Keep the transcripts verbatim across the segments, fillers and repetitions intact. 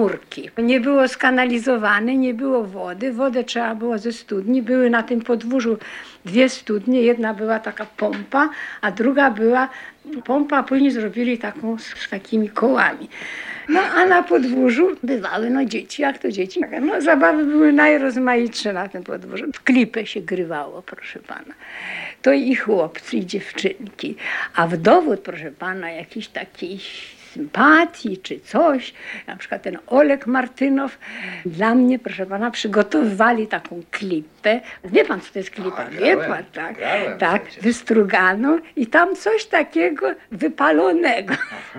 komórki. Nie było skanalizowane, nie było wody. Wodę trzeba było ze studni. Były na tym podwórzu dwie studnie. Jedna była taka pompa, a druga była pompa, a później zrobili taką z, z takimi kołami. No a na podwórzu bywały no dzieci, jak to dzieci. No zabawy były najrozmaitsze na tym podwórzu. W klipę się grywało, proszę pana. To i chłopcy, i dziewczynki. A w dowód, proszę pana, jakiś taki sympatii czy coś, na przykład ten Olek Martynow, dla mnie, proszę pana, przygotowywali taką klipę. Wie pan, co to jest klipa? A, Wie grałem, pan, tak, grałem tak, przecież. wystruganą i tam coś takiego wypalonego.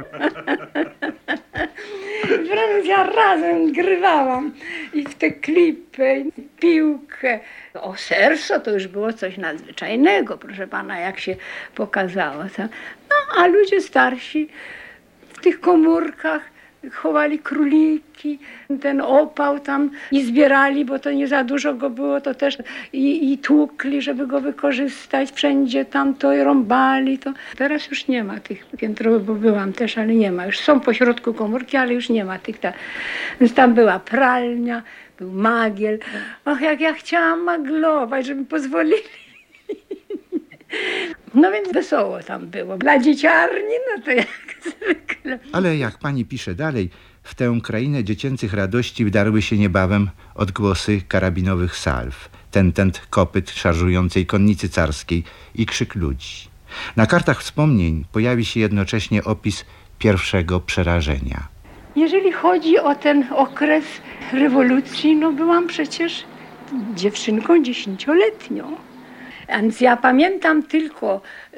Wręcz ja razem grywałam i w tę klipę, i w piłkę. O serso to już było coś nadzwyczajnego, proszę pana, jak się pokazało. No, a ludzie starsi w tych komórkach chowali króliki, ten opał tam i zbierali, bo to nie za dużo go było, to też i, i tłukli, żeby go wykorzystać. Wszędzie tam to i rąbali. To. Teraz już nie ma tych piętrowych, bo byłam też, ale nie ma. Już są po środku komórki, ale już nie ma tych. Ta. Więc tam była pralnia, był magiel. Och, jak ja chciałam maglować, żeby pozwolili. No więc wesoło tam było. Dla dzieciarni, no to jak zwykle. Ale jak pani pisze dalej, w tę krainę dziecięcych radości wdarły się niebawem odgłosy karabinowych salw, tentent kopyt szarżującej konnicy carskiej i krzyk ludzi. Na kartach wspomnień pojawi się jednocześnie opis pierwszego przerażenia. Jeżeli chodzi o ten okres rewolucji, no byłam przecież dziewczynką dziesięcioletnią. Więc ja pamiętam tylko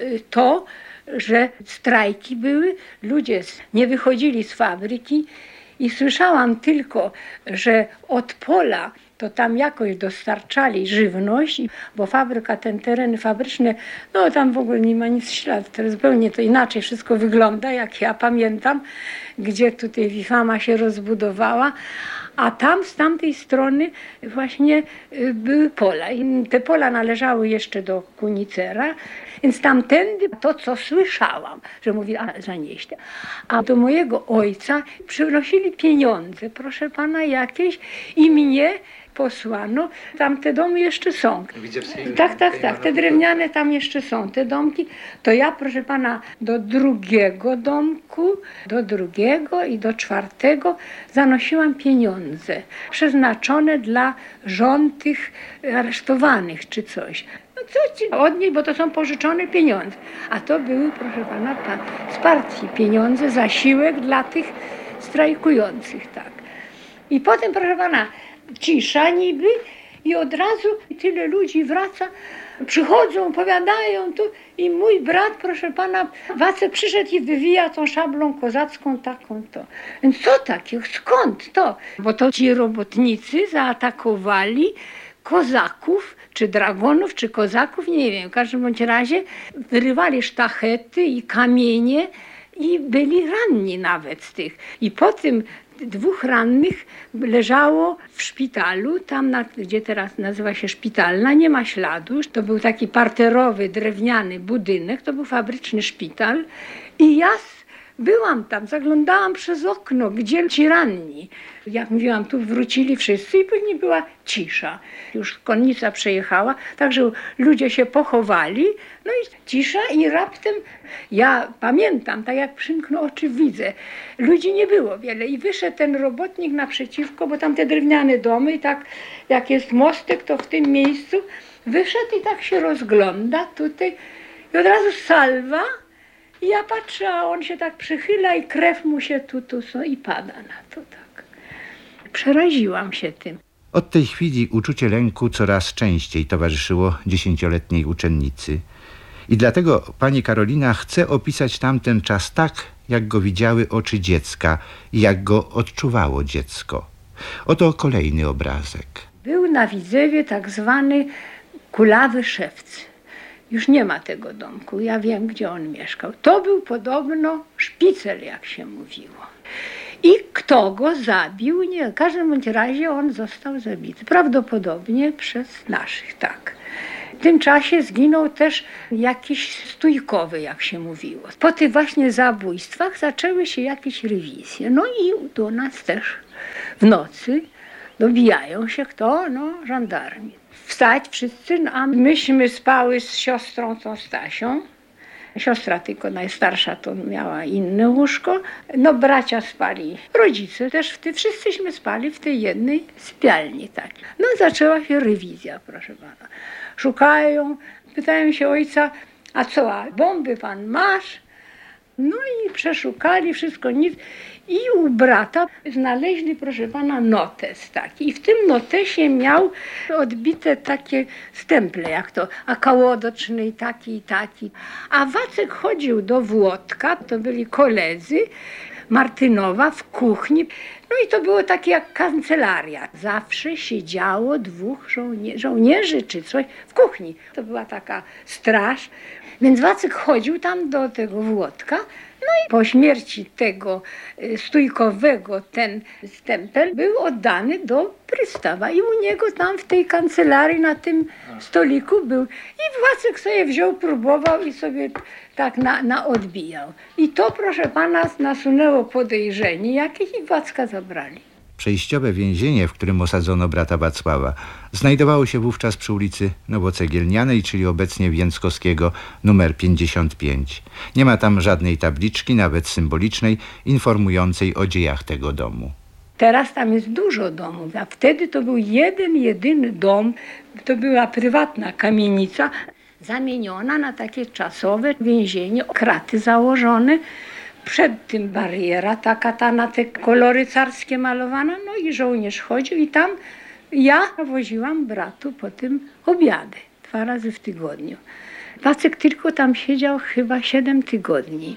to, że strajki były, ludzie nie wychodzili z fabryki i słyszałam tylko, że od pola to tam jakoś dostarczali żywność, bo fabryka, ten tereny fabryczne, no tam w ogóle nie ma nic śladu, teraz zupełnie to inaczej wszystko wygląda, jak ja pamiętam, gdzie tutaj Wifama się rozbudowała. A tam z tamtej strony właśnie były pola. I te pola należały jeszcze do kunicera, więc tamtędy to, co słyszałam, że mówi, a zanieść. A do mojego ojca przynosili pieniądze, proszę pana, jakieś i mnie posłano. Tam te domy jeszcze są. Tak, tak, tak. Te drewniane tam jeszcze są, te domki. To ja, proszę pana, do drugiego domku, do drugiego i do czwartego zanosiłam pieniądze przeznaczone dla żon tych aresztowanych czy coś. No co ci od niej, bo to są pożyczone pieniądze. A to były, proszę pana, z partii pieniądze, zasiłek dla tych strajkujących, tak. I potem, proszę pana, cisza niby i od razu tyle ludzi wraca, przychodzą, opowiadają tu i mój brat, proszę pana, Wacek przyszedł i wywija tą szablą kozacką taką to. Więc co takiego? Skąd to? Bo to ci robotnicy zaatakowali kozaków, czy dragonów, czy kozaków, nie wiem, w każdym bądź razie wyrywali sztachety i kamienie i byli ranni nawet z tych. I po tym dwóch rannych leżało w szpitalu, tam na, gdzie teraz nazywa się szpitalna, nie ma śladu. To był taki parterowy, drewniany budynek, to był fabryczny szpital i ja byłam tam, zaglądałam przez okno, gdzie ci ranni. Jak mówiłam, tu wrócili wszyscy i później była cisza. Już konnica przejechała, także ludzie się pochowali, no i cisza i raptem ja pamiętam, tak jak przymknę oczy widzę, ludzi nie było wiele i wyszedł ten robotnik naprzeciwko, bo tam te drewniane domy i tak jak jest mostek, to w tym miejscu wyszedł i tak się rozgląda tutaj i od razu salwa. I ja patrzę, a on się tak przychyla i krew mu się tu, tu są i pada na to tak. Przeraziłam się tym. Od tej chwili uczucie lęku coraz częściej towarzyszyło dziesięcioletniej uczennicy. I dlatego pani Karolina chce opisać tamten czas tak, jak go widziały oczy dziecka i jak go odczuwało dziecko. Oto kolejny obrazek. Był na Widzewie tak zwany Kulawy Szewcy. Już nie ma tego domku, ja wiem, gdzie on mieszkał. To był podobno szpicel, jak się mówiło. I kto go zabił? Nie, w każdym bądź razie on został zabity. Prawdopodobnie przez naszych, tak. W tym czasie zginął też jakiś stójkowy, jak się mówiło. Po tych właśnie zabójstwach zaczęły się jakieś rewizje. No i do nas też w nocy dobijają się kto? No, żandarmi. Wstać wszyscy, no, a myśmy spały z siostrą, tą Stasią. Siostra tylko najstarsza to miała inne łóżko. No bracia spali, rodzice też, w ty, wszyscyśmy spali w tej jednej sypialni. Tak. No zaczęła się rewizja, proszę pana. Szukają, pytają się ojca, a co, a bomby pan masz? No i przeszukali wszystko, nic. I u brata znaleźli, proszę pana, notes taki. I w tym notesie miał odbite takie stemple, jak to akałodoczny, taki i taki. A Wacek chodził do Włodka, to byli koledzy, Martynowa w kuchni. No i to było takie jak kancelaria. Zawsze siedziało dwóch żołnierzy, żołnierzy czy coś w kuchni. To była taka straż. Więc Wacek chodził tam do tego Włodka. No i po śmierci tego stójkowego ten stempel był oddany do prystawa. I u niego tam w tej kancelarii na tym stoliku był. I Wacek sobie wziął, próbował i sobie tak na, na odbijał. I to, proszę pana, nasunęło podejrzenie jakieś i Wacka zabrali. Przejściowe więzienie, w którym osadzono brata Wacława, znajdowało się wówczas przy ulicy Nowocegielnianej, czyli obecnie Więckowskiego numer pięćdziesiąt pięć. Nie ma tam żadnej tabliczki, nawet symbolicznej, informującej o dziejach tego domu. Teraz tam jest dużo domów, a wtedy to był jeden, jedyny dom. To była prywatna kamienica, zamieniona na takie czasowe więzienie, kraty założone. Przed tym bariera, taka ta na te kolory carskie malowana, no i żołnierz chodził i tam ja woziłam bratu po tym obiady, dwa razy w tygodniu. Wacek tylko tam siedział chyba siedem tygodni.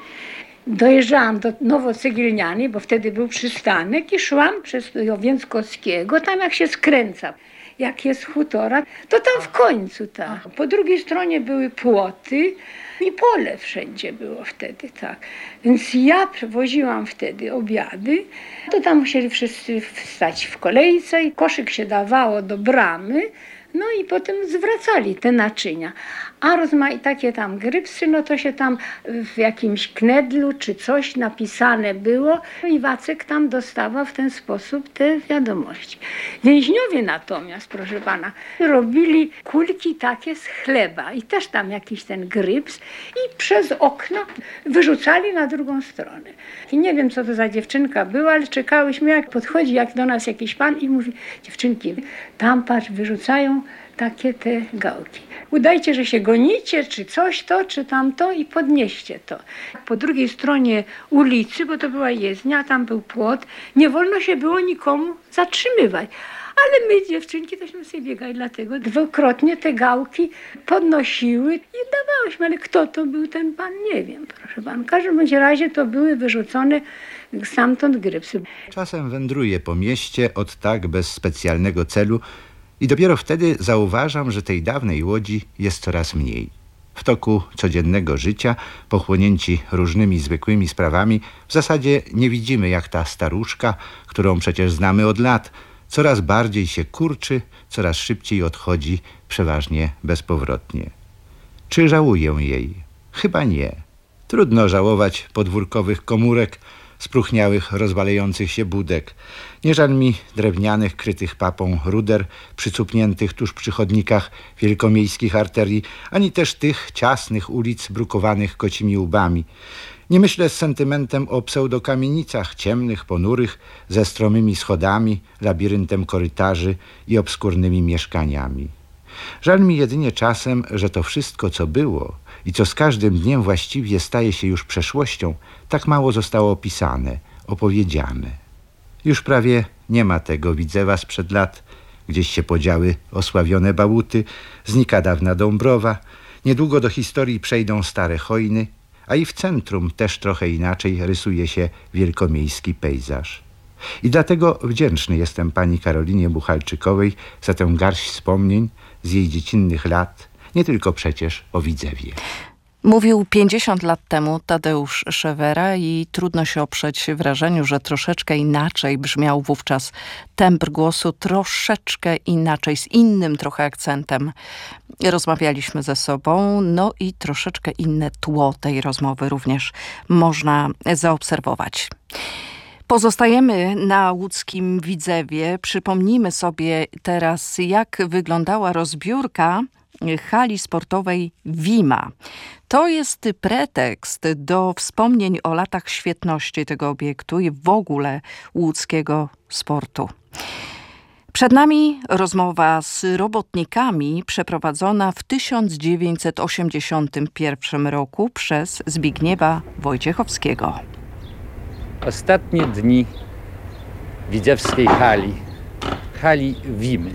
Dojeżdżałam do Nowocegielnianej, bo wtedy był przystanek i szłam przez do Więckowskiego, tam jak się skręca. Jak jest hutora, to tam w końcu, tak. Po drugiej stronie były płoty i pole wszędzie było wtedy, tak. Więc ja woziłam wtedy obiady, to tam musieli wszyscy wstać w kolejce i koszyk się dawało do bramy, no i potem zwracali te naczynia. A rozmaite takie tam grypsy, no to się tam w jakimś knedlu czy coś napisane było i Wacek tam dostawał w ten sposób te wiadomości. Więźniowie natomiast, proszę pana, robili kulki takie z chleba i też tam jakiś ten gryps i przez okno wyrzucali na drugą stronę. I nie wiem, co to za dziewczynka była, ale czekałyśmy, jak podchodzi jak do nas jakiś pan i mówi, dziewczynki, tam patrz, wyrzucają takie te gałki. Udajcie, że się gonicie, czy coś to, czy tamto i podnieście to. Po drugiej stronie ulicy, bo to była jezdnia, tam był płot, nie wolno się było nikomu zatrzymywać. Ale my, dziewczynki, tośmy sobie biegali, dlatego dwukrotnie te gałki podnosiły i dawałyśmy. Ale kto to był ten pan, nie wiem, proszę pan. W każdym bądź razie to były wyrzucone stamtąd grypsy. Czasem wędruję po mieście od tak bez specjalnego celu i dopiero wtedy zauważam, że tej dawnej łodzi jest coraz mniej. W toku codziennego życia, pochłonięci różnymi zwykłymi sprawami, w zasadzie nie widzimy, jak ta staruszka, którą przecież znamy od lat, coraz bardziej się kurczy, coraz szybciej odchodzi, przeważnie bezpowrotnie. Czy żałuję jej? Chyba nie. Trudno żałować podwórkowych komórek, spróchniałych, rozwalających się budek. Nie żal mi drewnianych, krytych papą ruder, przycupniętych tuż przy chodnikach wielkomiejskich arterii, ani też tych ciasnych ulic brukowanych kocimi łbami. Nie myślę z sentymentem o pseudokamienicach ciemnych, ponurych, ze stromymi schodami, labiryntem korytarzy i obskurnymi mieszkaniami. Żal mi jedynie czasem, że to wszystko, co było i co z każdym dniem właściwie staje się już przeszłością, tak mało zostało opisane, opowiedziane. Już prawie nie ma tego Widzewa sprzed lat, gdzieś się podziały osławione bałuty, znika dawna Dąbrowa, niedługo do historii przejdą stare hojny, a i w centrum też trochę inaczej rysuje się wielkomiejski pejzaż. I dlatego wdzięczny jestem pani Karolinie Buchalczykowej za tę garść wspomnień z jej dziecinnych lat, nie tylko przecież o Widzewie. Mówił pięćdziesiąt lat temu Tadeusz Szewera i trudno się oprzeć wrażeniu, że troszeczkę inaczej brzmiał wówczas tembr głosu, troszeczkę inaczej, z innym trochę akcentem. Rozmawialiśmy ze sobą, no i troszeczkę inne tło tej rozmowy również można zaobserwować. Pozostajemy na łódzkim Widzewie. Przypomnijmy sobie teraz, jak wyglądała rozbiórka hali sportowej Wima. To jest pretekst do wspomnień o latach świetności tego obiektu i w ogóle łódzkiego sportu. Przed nami rozmowa z robotnikami przeprowadzona w tysiąc dziewięćset osiemdziesiątym pierwszym roku przez Zbigniewa Wojciechowskiego. Ostatnie dni widzewskiej hali, hali Wimy.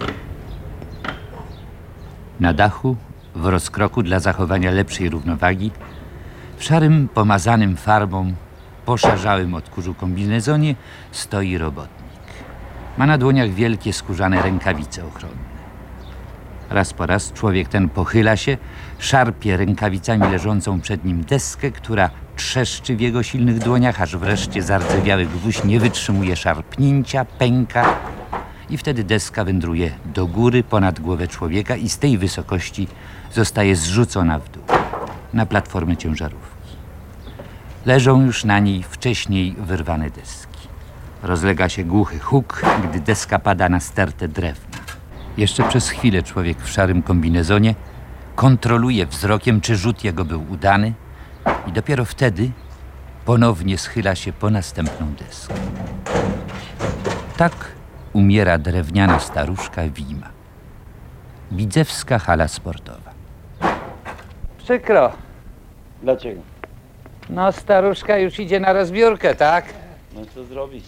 Na dachu, w rozkroku dla zachowania lepszej równowagi, w szarym, pomazanym farbą, poszarzałym od kurzu kombinezonie stoi robotnik. Ma na dłoniach wielkie skórzane rękawice ochronne. Raz po raz człowiek ten pochyla się, szarpie rękawicami leżącą przed nim deskę, która trzeszczy w jego silnych dłoniach, aż wreszcie zardzewiały gwóźdź nie wytrzymuje szarpnięcia, pęka i wtedy deska wędruje do góry ponad głowę człowieka i z tej wysokości zostaje zrzucona w dół, na platformę ciężarówki. Leżą już na niej wcześniej wyrwane deski. Rozlega się głuchy huk, gdy deska pada na stertę drewna. Jeszcze przez chwilę człowiek w szarym kombinezonie kontroluje wzrokiem, czy rzut jego był udany i dopiero wtedy ponownie schyla się po następną deskę. Tak umiera drewniana staruszka Wima. Widzewska hala sportowa. Przykro. Dlaczego? No, staruszka już idzie na rozbiórkę, tak? No co zrobić?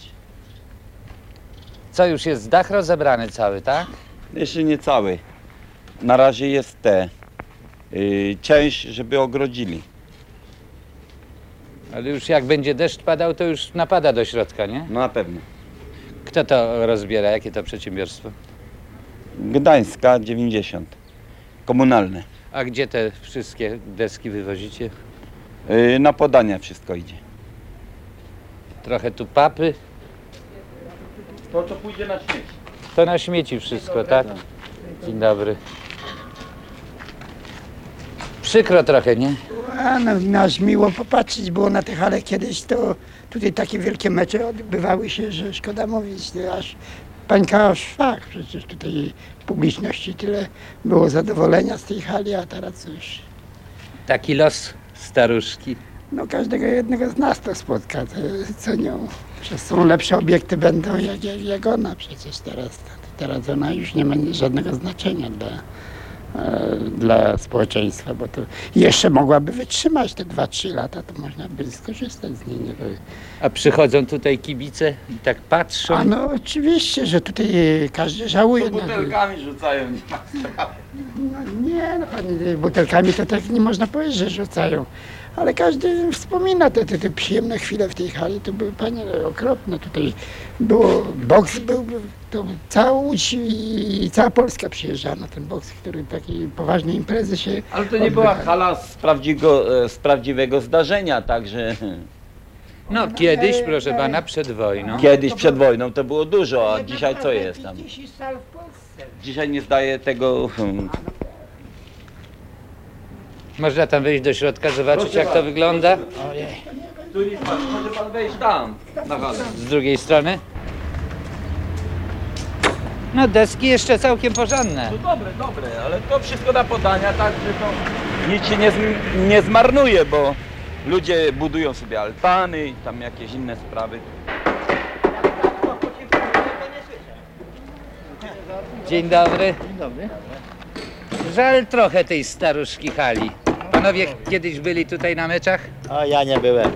Co, już jest dach rozebrany cały, tak? Jeszcze nie cały. Na razie jest te yy, część, żeby ogrodzili. Ale już jak będzie deszcz padał, to już napada do środka, nie? No na pewno. Kto to rozbiera? Jakie to przedsiębiorstwo? Gdańska dziewięćdziesiąt. Komunalne. A gdzie te wszystkie deski wywozicie? Yy, na podania wszystko idzie. Trochę tu papy. To to pójdzie na śmieci. To na śmieci wszystko, tak? Dzień dobry. Przykro trochę, nie? A no, nasz miło popatrzeć było na te hale kiedyś, to tutaj takie wielkie mecze odbywały się, że szkoda mówić, to aż pańka aż szwach, przecież tutaj w publiczności tyle było zadowolenia z tej hali, a teraz już Taki los staruszki. no każdego jednego z nas to spotka, to, co nią. Przecież są lepsze obiekty będą jak, jak, jak ona przecież teraz, teraz ona już nie ma żadnego znaczenia dla dla społeczeństwa, bo to jeszcze mogłaby wytrzymać te dwa trzy lata, to można by skorzystać z niej. Nie? A przychodzą tutaj kibice i tak patrzą. A no oczywiście, że tutaj każdy żałuje. To butelkami rzucają. Nie ma sprawy. No, nie, no panie, butelkami to tak nie można powiedzieć, że rzucają. Ale każdy wspomina te, te, te przyjemne chwile w tej hali, to były, panie, okropne. Tutaj było, boks był, to cała Łódź i cała Polska przyjeżdżała na ten boks, który takiej poważnej imprezy się Ale to nie była hala z prawdziwego, z prawdziwego zdarzenia, także No kiedyś, proszę pana, przed wojną. kiedyś przed wojną to było dużo, a dzisiaj co jest tam? Dzisiaj nie zdaje tego. hmm, Można tam wejść do środka, zobaczyć jak to wygląda. Tu jest pan, może pan wejść tam, na halę. Z drugiej strony. No deski jeszcze całkiem porządne. No dobre, dobre, ale to wszystko na podania, tak, że to nic się nie, zm- nie zmarnuje, bo ludzie budują sobie altany i tam jakieś inne sprawy. Dzień dobry. Dzień dobry. Żal trochę tej staruszki hali. Panowie kiedyś byli tutaj na meczach? O, ja nie byłem.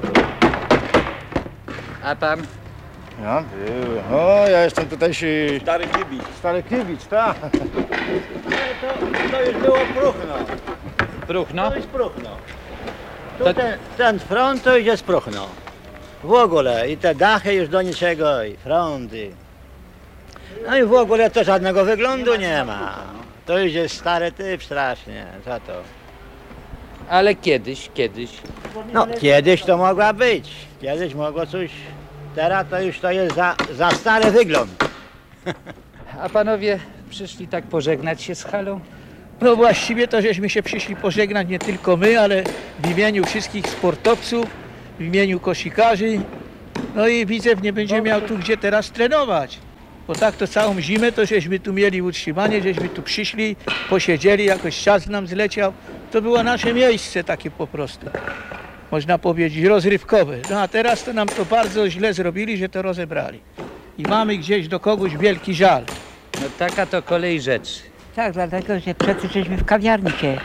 A pan? Ja byłem. O, ja jestem tutejszy Stary kibic. stary kibic, tak. To, to już było próchno. Próchno? To już próchno. Tu To- ten, ten front to już jest próchno. W ogóle i te dachy już do niczego i fronty. No i w ogóle to żadnego wyglądu nie ma. To już jest stary typ strasznie, za to. Ale kiedyś, kiedyś. No, kiedyś to mogła być. Kiedyś mogło coś. Teraz to już to jest za, za stary wygląd. A panowie przyszli tak pożegnać się z halą? No właściwie to żeśmy się przyszli pożegnać nie tylko my, ale w imieniu wszystkich sportowców, w imieniu koszykarzy No i Widzew nie będzie miał tu gdzie teraz trenować. Bo tak to całą zimę to żeśmy tu mieli utrzymanie, żeśmy tu przyszli, posiedzieli, jakoś czas nam zleciał. To było nasze miejsce takie po prostu, można powiedzieć, rozrywkowe. No a teraz to nam to bardzo źle zrobili, że to rozebrali. I mamy gdzieś do kogoś wielki żal. No taka to kolej rzeczy. Tak, dlatego, że przecież żeśmy w kawiarni się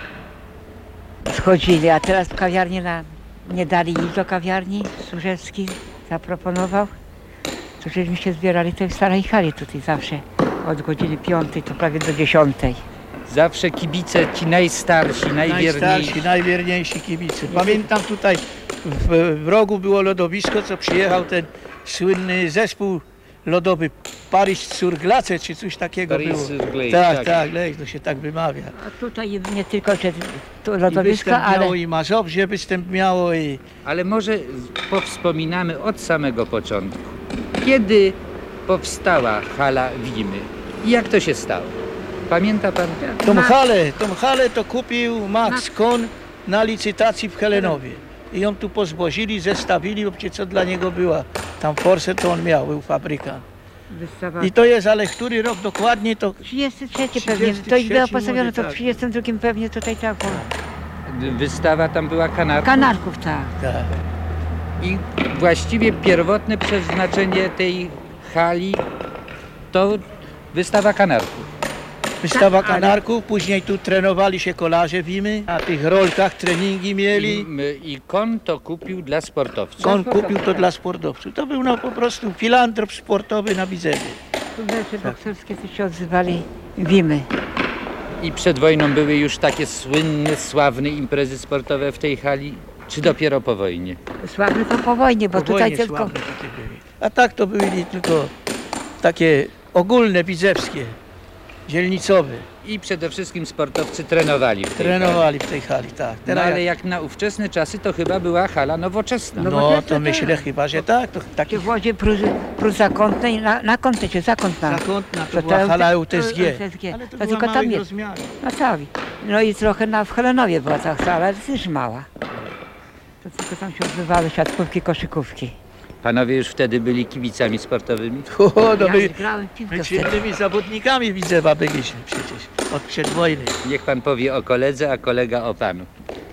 schodzili, a teraz w kawiarni nam nie dali iść do kawiarni. Służewski zaproponował, to żeśmy się zbierali tutaj w starej hali tutaj zawsze od godziny piątej to prawie do dziesiątej. Zawsze kibice ci najstarsi, najwierniejsi. Najstarsi, najwierniejsi kibice. Pamiętam tutaj w, w rogu było lodowisko, co przyjechał ten słynny zespół lodowy Paris-sur-Glace, czy coś takiego było. Paris-sur-Glace, Tak, tak. tak, Glace, to się tak wymawia. A tutaj nie tylko, że to I lodowisko, występ ale miało i Mazowsze występ miało i... Ale może powspominamy od samego początku. Kiedy powstała hala Wimy i jak to się stało? Pamięta pan? Tą halę, tą halę to kupił Max Kohn na licytacji w Helenowie. I ją tu pozwozili, zestawili, bo przecież co dla niego była. Tam forsę to on miał, był fabrykant. wystawa. I to jest, ale który rok dokładnie to... trzydziesty trzeci pewnie, trzydziesty to ich było trzeci postawione, może to w tak. trzydziestym drugim pewnie tutaj tak było. Wystawa tam była kanarków. Kanarków, tak. Tak. I właściwie pierwotne przeznaczenie tej hali to wystawa kanarków. Wystawa Tak, ale- kanarków, później tu trenowali się kolarze Wimy, na tych rolkach treningi I, mieli. I kon to kupił dla sportowców. On kupił to dla sportowców. To był no po prostu filantrop sportowy na Widzewie. Tu mecze bokserskie to się odzywali Wimy. I przed wojną były już takie słynne, sławne imprezy sportowe w tej hali, czy dopiero po wojnie? Sławne to po wojnie, bo Po tutaj wojnie tylko... sławne takie były. A tak to byli tylko takie ogólne widzewskie, dzielnicowe. I przede wszystkim sportowcy trenowali w tej Trenowali w tej hali, tak. hali. No Teraz ale jak... jak na ówczesne czasy to chyba była hala nowoczesna. No, No nowoczesne to to myślę jest. chyba, że tak. To Takie taki w Łodzie Prus, Prus zakątnej, na, na kątecie, zakątna. zakątna to To była to- hala to- U T S G. U T S G. Ale to, To była tylko tam małych jest. rozmiarów. No tak. No i trochę na, w Helenowie była ta sala, ale też mała. To tylko tam się odbywały siatkówki, koszykówki. Panowie już wtedy byli kibicami sportowymi? O, no Ja my, grałem w piłkę my wtedy. świetnymi zawodnikami Widzewa byliśmy przecież od przedwojny. Niech pan powie o koledze, a kolega o panu.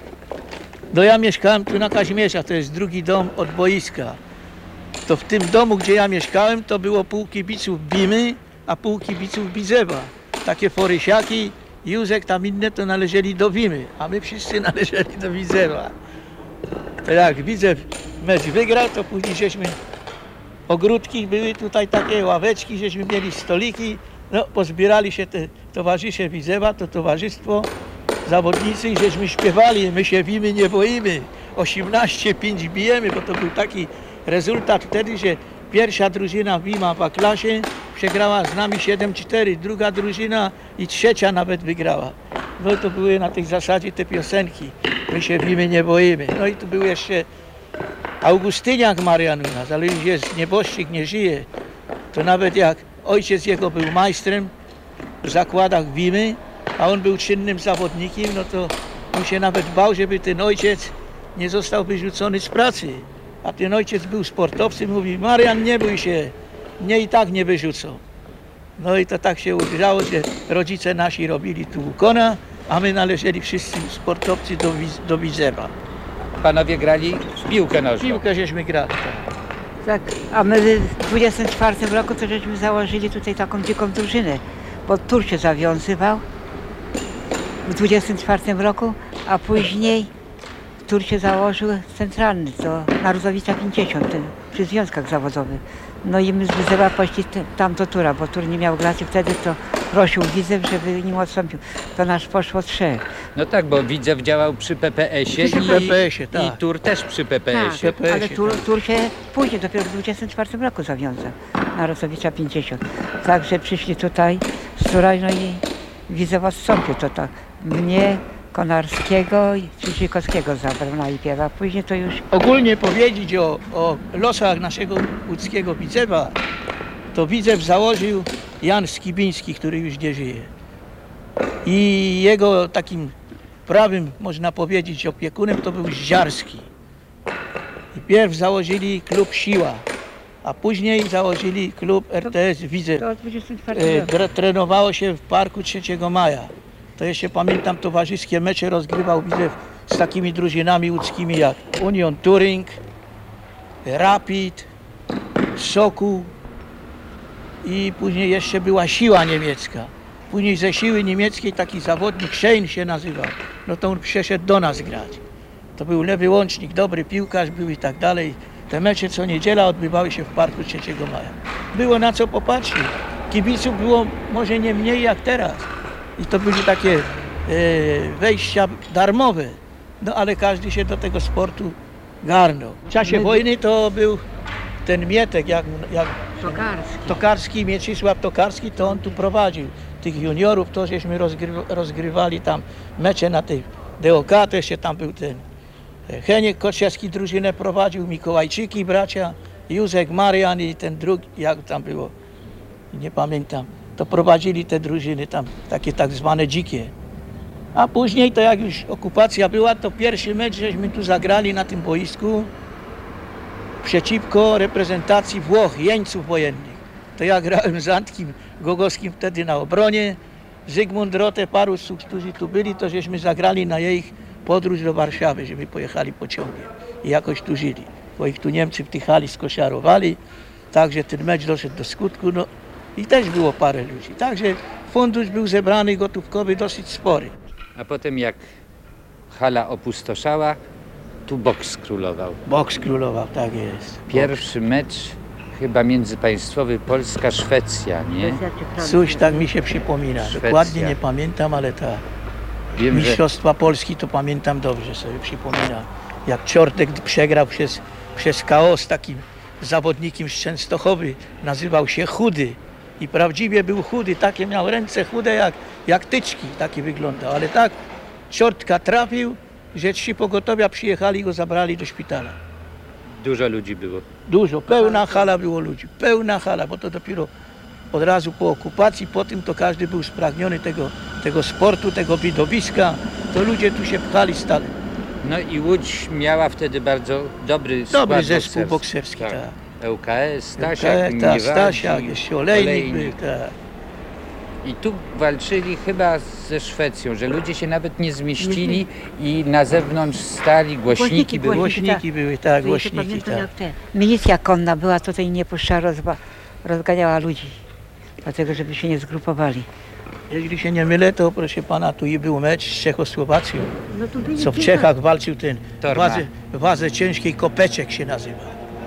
No ja mieszkałem tu na Kazimierza, to jest drugi dom od boiska. To w tym domu, gdzie ja mieszkałem, to było pół kibiców Wimy, a pół kibiców Widzewa. Takie Forysiaki, Józek, tam inne to należeli do Wimy, a my wszyscy należeli do Widzewa. To jak Widzew mecz wygrał, to później żeśmy ogródki, były tutaj takie ławeczki, żeśmy mieli stoliki. No, pozbierali się te towarzysze Widzewa, to towarzystwo, zawodnicy i żeśmy śpiewali, my się Wimy nie boimy, osiemnaście pięć bijemy, bo to był taki rezultat wtedy, że pierwsza drużyna Wima w A-klasie przegrała z nami siedem cztery, druga drużyna i trzecia nawet wygrała. No to były na tej zasadzie te piosenki, my się Wimy nie boimy. No i tu był jeszcze Augustyniak Marian u nas, ale już jest nieboszczyk, nie żyje. To nawet jak ojciec jego był majstrem w zakładach Wimy, a on był czynnym zawodnikiem, no to on się nawet bał, żeby ten ojciec nie został wyrzucony z pracy. A ten ojciec był sportowcem, mówi: Marian, nie bój się, mnie i tak nie wyrzucą. No i to tak się udało, że rodzice nasi robili tu ukona, a my należeli wszyscy sportowcy do, Wiz- do Widzewa. Panowie grali w piłkę nożną. Piłkę żeśmy grali. Tak. Tak, a my w dwudziestym czwartym roku to żeśmy założyli tutaj taką dziką drużynę, bo tur się zawiązywał w dwudziestym czwartym roku, a później tur się założył centralny, to na Rózowicza pięćdziesiąt, ten, przy związkach zawodowych. No i my z Widzewa poszli te- tam do tura, bo tur nie miał graczy wtedy, to prosił Widzew, żeby nim odstąpił. To nasz poszło trzech. No tak, bo Widzew działał przy P P S-ie Przy i, P P S-ie, tak. i Tur też przy P P S-ie. P P S-ie, ale tur, tak. tur się później, dopiero w dwudziestym czwartym roku zawiązał, na Rosowicza pięćdziesiąt. Także przyszli tutaj z Turaj, no i Widzew odstąpił to tak. Mnie, Konarskiego i Krzyżykowskiego zabrał najpierw, a później to już Ogólnie powiedzieć o, o losach naszego łódzkiego Widzewa, to Widzew założył Jan Skibiński, który już nie żyje. I jego takim prawym, można powiedzieć, opiekunem to był Zdziarski. I pierw założyli klub Siła. a później założyli klub R T S Widzew. To dwudziestego czwartego E, roku. tre- Trenowało się w parku trzeciego maja. To jeszcze pamiętam, towarzyskie mecze rozgrywał Widzew z takimi drużynami łódzkimi jak Union Turing, Rapid, Sokół i później jeszcze była Siła Niemiecka. Później ze Siły Niemieckiej taki zawodnik Schein się nazywał. No to on przyszedł do nas grać. To był lewy łącznik, dobry piłkarz był i tak dalej. Te mecze co niedziela odbywały się w parku trzeciego maja. Było na co popatrzeć. Kibiców było może nie mniej jak teraz. I to były takie e, wejścia darmowe. No ale każdy się do tego sportu garnął. W czasie wojny to był ten Mietek, jak, jak Tokarski. Tokarski, Mieczysław Tokarski, to on tu prowadził tych juniorów, to żeśmy rozgry, rozgrywali tam mecze na tej D O K, to jeszcze tam był ten Heniek Koczewski drużynę prowadził, Mikołajczyki bracia, Józek Marian i ten drugi, jak tam było, nie pamiętam, to prowadzili te drużyny tam, takie tak zwane dzikie. A później to jak już okupacja była, to pierwszy mecz żeśmy tu zagrali na tym boisku przeciwko reprezentacji Włoch, jeńców wojennych. To ja grałem z Antkiem Gogowskim wtedy na obronie. Zygmunt Rotę, paru z którzy tu byli, to żeśmy zagrali na ich podróż do Warszawy, żeby pojechali pociągiem i jakoś tu żyli. Bo ich tu Niemcy wtychali, skoszarowali, także ten mecz doszedł do skutku. No i też było parę ludzi. Także fundusz był zebrany gotówkowy dosyć spory. A potem jak hala opustoszała, tu boks królował. Boks królował, tak jest. Pierwszy mecz chyba międzypaństwowy Polska-Szwecja, nie? Coś tak mi się przypomina. Szwecja. Dokładnie nie pamiętam, ale tak. Wiem, że Mistrzostwa Polski to pamiętam dobrze, sobie przypominam. Jak Ciortek przegrał przez, przez K O z takim zawodnikiem z Częstochowy, nazywał się Chudy. I prawdziwie był chudy, takie miał ręce chude jak, jak tyczki, taki wyglądał. Ale tak Ciortka trafił, że ci pogotowia przyjechali i go zabrali do szpitala. dużo ludzi było. Dużo, pełna hala było ludzi, pełna hala, bo to dopiero od razu po okupacji, po tym to każdy był spragniony tego, tego sportu, tego widowiska, to ludzie tu się pchali stale. No i Łódź miała wtedy bardzo dobry skład Dobry zespół bokserski. bokserski, tak. L K S, Stasiak, Tak, Miniewagi, Stasiak, jeszcze Olejnik, Olejnik. był, tak. I tu walczyli chyba ze Szwecją, że ludzie się nawet nie zmieścili i na zewnątrz stali, głośniki Głośniki były. były. Głośniki były, tak, To jeszcze głośniki, pamiętam, tak. jak te. Milicja konna była tutaj i nie puszczała, rozba, rozganiała ludzi. Dlatego, żeby się nie zgrupowali. Jeśli się nie mylę, to proszę pana, tu i był mecz z Czechosłowacją, No tu byli co w kilka- Czechach walczył ten Torma. wazę, wazę ciężkiej Kopeczek się nazywa.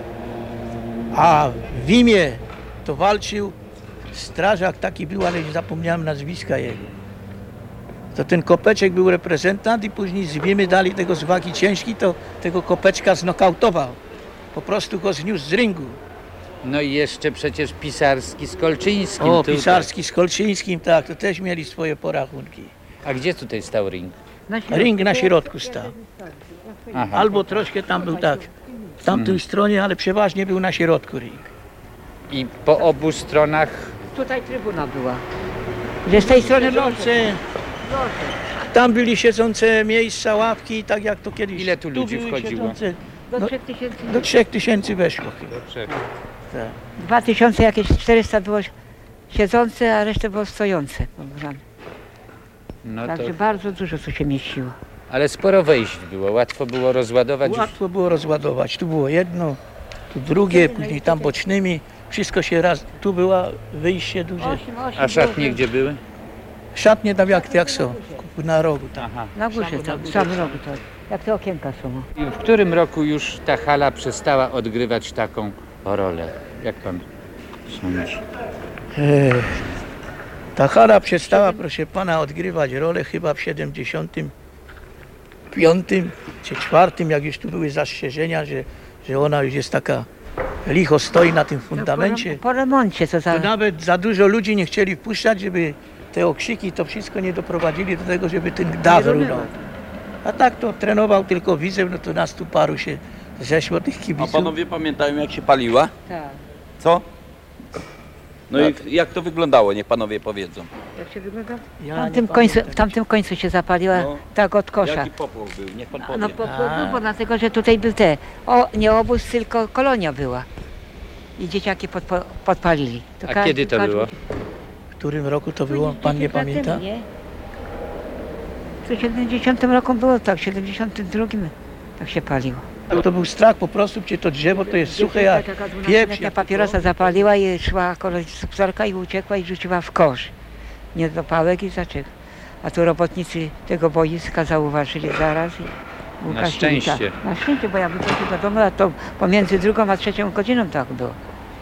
A w Wimie to walczył strażak taki był, ale zapomniałem nazwiska jego. To ten Kopeczek był reprezentant i później z Wimy dali tego z wagi ciężkiej, to tego Kopeczka znokautował. Po prostu go zniósł z ringu. No i jeszcze przecież Pisarski z Kolczyńskim. O, tutaj. Pisarski z Kolczyńskim, tak, to też mieli swoje porachunki. A gdzie tutaj stał ring? Na środku. Ring na środku stał. Aha. Albo troszkę tam był tak, w tamtej stronie, ale przeważnie był na środku ring. I po obu stronach Tutaj trybuna była. Że z tej strony loże. Siedzące, tam byli siedzące miejsca, ławki, tak jak to kiedyś. Ile tu ludzi były wchodziło? siedzące. Do No, trzech tysięcy. Do trzech tysięcy weszło chyba. Tak. Dwa tysiące jakieś czterysta było siedzące, a resztę było stojące. no to, Także bardzo dużo co się mieściło. ale sporo wejść było, łatwo było rozładować. Łatwo było rozładować. Tu było jedno, tu drugie, później tam bocznymi. Wszystko się raz, tu było wyjście duże. Osiem, osiem A szatnie było. gdzie były? Szatnie tam jak, jak są, na rogu tam. Aha. Na górze tam, sam rogu to. Jak te okienka są. I w którym roku już ta hala przestała odgrywać taką rolę? Jak pan sądzi? Ech, Ta hala przestała, proszę pana, odgrywać rolę chyba w siedemdziesiątym piątym czy czwartym, jak już tu były zastrzeżenia, że, że ona już jest taka licho stoi na tym fundamencie. Po, po remoncie to za... To nawet za dużo ludzi nie chcieli wpuszczać, żeby te okrzyki, to wszystko nie doprowadzili do tego, żeby ten dach runął. A tak to trenował tylko Widzew, no to nas tu paru się zeszło tych A kibiców. panowie pamiętają jak się paliła? Tak. Co? No i jak to wyglądało, niech panowie powiedzą. Jak się wygląda? Ja W nie tamtym, końcu, pamiętam. w tamtym końcu się zapaliła, No. tak od kosza. Jaki popłoch był, niech pan powie. No po, po, A. bo dlatego, że tutaj był te, o, nie obóz, tylko kolonia była. i dzieciaki podpo, podpalili. To A każdy- kiedy to każdy- było? W którym roku to było? Pan nie dziesięć lat pamięta? temu, nie? W siedemdziesiątym roku było tak, w siedemdziesiątym drugim tak się paliło. To był strach po prostu, gdzie to drzewo to jest suche jak Taka pieprz. dwunastoletnia jak papierosa zapaliła i szła kolej subsorka i uciekła i rzuciła w kosz. Nie do pałek i zaczęła. A tu robotnicy tego boiska zauważyli zaraz i Na ugasili, szczęście. tak. Na szczęście, bo ja wychodził do domu, a to pomiędzy drugą a trzecią godziną tak było.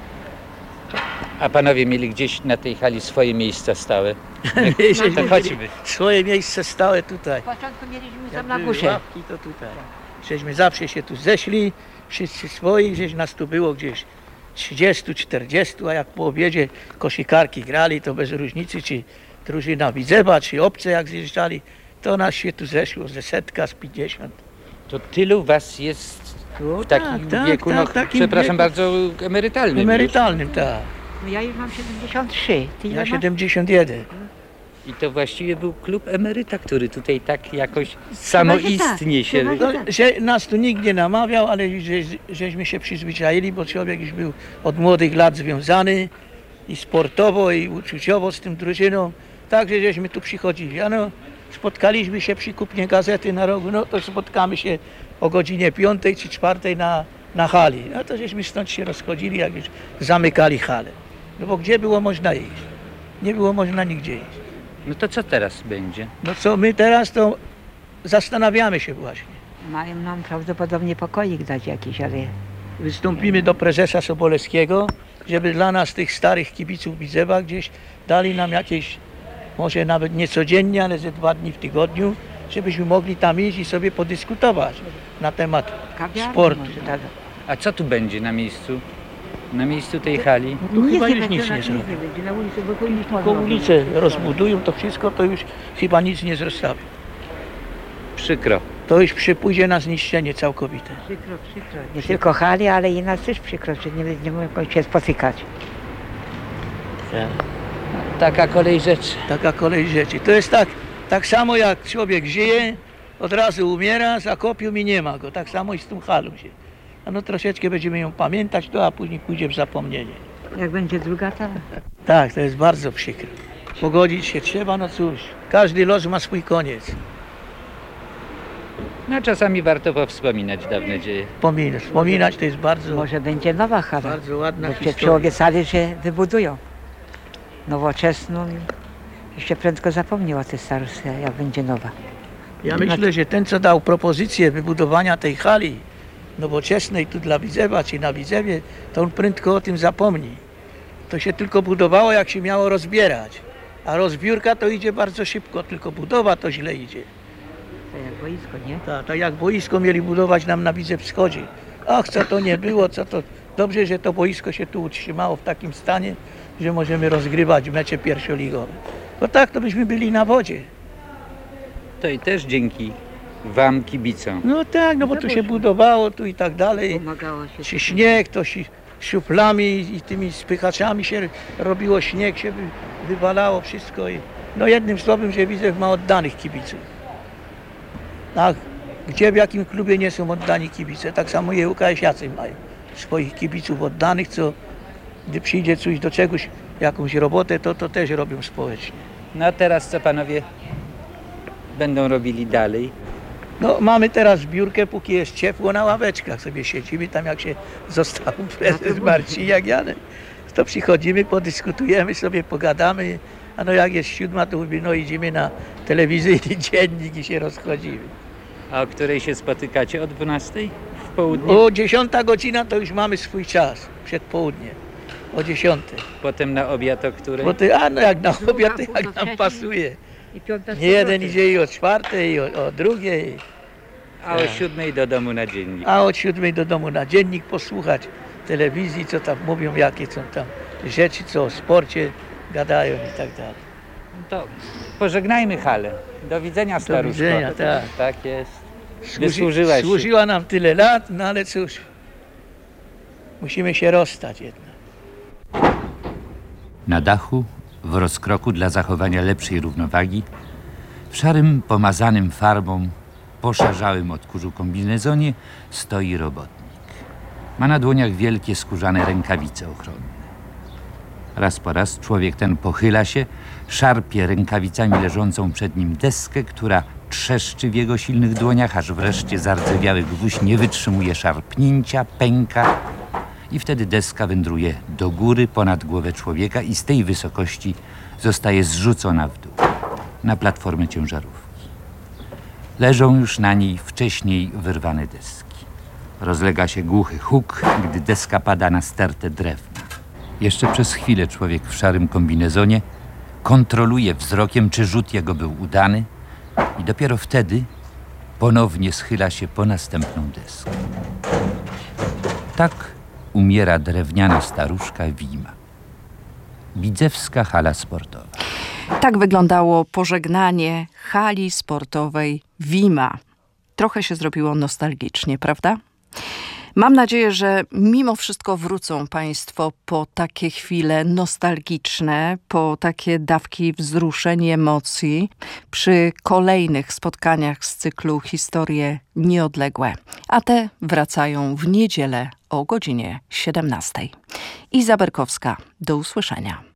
A panowie mieli gdzieś na tej hali swoje miejsca stałe? Mieliśmy To chodźmy. swoje miejsce stałe tutaj. W początku mieliśmy Jak tam na były górze. ławki, to tutaj. Żeśmy zawsze się tu zeszli, wszyscy swoi, gdzieś nas tu było gdzieś trzydziestu, czterdziestu, a jak po obiedzie koszykarki grali, to bez różnicy, czy drużyna Widzewa, czy obce jak zjeżdżali, to nas się tu zeszło ze setka, z pięćdziesiąt. To tylu was jest w takim tak, wieku, tak, no w takim przepraszam wieku. bardzo, emerytalnym. Emerytalnym, tak. No ja już mam siedemdziesiąt trzy. Ty ile Ja masz? siedemdziesiąt jeden. I to właściwie był klub emeryta, który tutaj tak jakoś samoistnie się... Chyba, że No, że nas tu nikt nie namawiał, ale że, żeśmy się przyzwyczaili, bo człowiek już był od młodych lat związany i sportowo, i uczuciowo z tym drużyną. Także żeśmy tu przychodzili. A no, spotkaliśmy się przy kupnie gazety na rogu, no to spotkamy się o godzinie piątej czy czwartej na, na hali. No to żeśmy stąd się rozchodzili, jak już zamykali halę. No bo gdzie było można iść? Nie było można nigdzie iść. No to co teraz będzie? No co my teraz to zastanawiamy się właśnie. Mają nam prawdopodobnie pokoik dać jakiś, ale Wystąpimy do prezesa Sobolewskiego, żeby dla nas, tych starych kibiców Widzewa, gdzieś dali nam jakieś, może nawet nie codziennie, ale ze dwa dni w tygodniu, żebyśmy mogli tam iść i sobie podyskutować na temat kawiarnia sportu. może dadzą. A co tu będzie na miejscu? Na miejscu tej hali? Tu chyba już będzie, nic na nie nic zrobią. będzie. Na ulicy, bo tu nic Tylko nie ulicę rozbudują, to wszystko, to już chyba nic nie zostawi. Przykro. To już przypójdzie na zniszczenie całkowite. Przykro, przykro. Nie tylko hali, ale i nas też przykro, że nie będziemy się spotykać. Taka kolej rzeczy. Taka kolej rzeczy. To jest tak, tak samo jak człowiek żyje, od razu umiera, zakopią i nie ma go. Tak samo i z tą halą się. A no troszeczkę będziemy ją pamiętać, to a później pójdzie w zapomnienie. Jak będzie druga, to Tak, to jest bardzo przykre. Pogodzić się trzeba, no cóż, każdy los ma swój koniec. No czasami warto powspominać dawne dzieje. Wspominać, wspominać to jest bardzo, może będzie nowa hala. bardzo ładna Bo się historia. przyobiecali, że wybudują nowoczesną i jeszcze prędko zapomniał o tej starości, jak będzie nowa. Ja myślę, że ten, co dał propozycję wybudowania tej hali nowoczesnej tu dla Widzewa, czy na Widzewie, to on prędko o tym zapomni. To się tylko budowało, jak się miało rozbierać. A rozbiórka to idzie bardzo szybko, tylko budowa to źle idzie. To jak boisko, nie? Tak, tak jak boisko mieli budować nam na Widzew Wschodzie. Ach, co to nie było, co to... Dobrze, że to boisko się tu utrzymało w takim stanie, że możemy rozgrywać mecze pierwszoligowe. Bo tak to byśmy byli na wodzie. To i też dzięki wam, kibicom. No tak, no bo tu się budowało, tu i tak dalej. Pomagało się. Czy śnieg, to się szuflami i tymi spychaczami się robiło śnieg, się wy, wywalało wszystko. I, no jednym słowem, że Widzew ma oddanych kibiców. A gdzie w jakim klubie nie są oddani kibice, tak samo i ŁKS-iacy mają swoich kibiców oddanych, co gdy przyjdzie coś do czegoś, jakąś robotę, to to też robią społecznie. No a teraz co panowie będą robili dalej? No mamy teraz zbiórkę, póki jest ciepło, na ławeczkach sobie siedzimy, tam jak się został prezes Marciniak Janek, to przychodzimy, podyskutujemy sobie, pogadamy, a no jak jest siódma, to mówimy, no idziemy na telewizyjny dziennik i się rozchodzimy. A o której się spotykacie? O dwunastej? W południe? O dziesiąta godzina to już mamy swój czas, przed południem, o dziesiątej. Potem na obiad o której? Bo ty, a no jak na Druga, obiad, to pół do jak nam trzeciej. pasuje. I piąta z Nie jeden powrotem. idzie i o czwartej, i o, o drugiej, A o siódmej do domu na dziennik. a od siódmej do domu na dziennik posłuchać telewizji, co tam mówią, jakie są tam rzeczy, co o sporcie gadają i tak dalej. To pożegnajmy halę. Do widzenia, staruszko. widzenia, tak. Tak jest. Służy, Wysłużyłaś się. służyła nam tyle lat, no ale cóż, musimy się rozstać jednak. Na dachu, w rozkroku dla zachowania lepszej równowagi, w szarym, pomazanym farbą, poszarzałym od kurzu kombinezonie stoi robotnik. Ma na dłoniach wielkie skórzane rękawice ochronne. Raz po raz człowiek ten pochyla się, szarpie rękawicami leżącą przed nim deskę, która trzeszczy w jego silnych dłoniach, aż wreszcie zardzewiały gwóźdź nie wytrzymuje szarpnięcia, pęka i wtedy deska wędruje do góry ponad głowę człowieka i z tej wysokości zostaje zrzucona w dół, na platformę ciężarówki. Leżą już na niej wcześniej wyrwane deski. Rozlega się głuchy huk, gdy deska pada na stertę drewna. Jeszcze przez chwilę człowiek w szarym kombinezonie kontroluje wzrokiem, czy rzut jego był udany i dopiero wtedy ponownie schyla się po następną deskę. Tak umiera drewniana staruszka Wima. Widzewska hala sportowa. Tak wyglądało pożegnanie hali sportowej Wima. Trochę się zrobiło nostalgicznie, prawda? Mam nadzieję, że mimo wszystko wrócą Państwo po takie chwile nostalgiczne, po takie dawki wzruszeń i emocji przy kolejnych spotkaniach z cyklu Historie Nieodległe. A te wracają w niedzielę o godzinie siedemnastej. Iza Berkowska, do usłyszenia.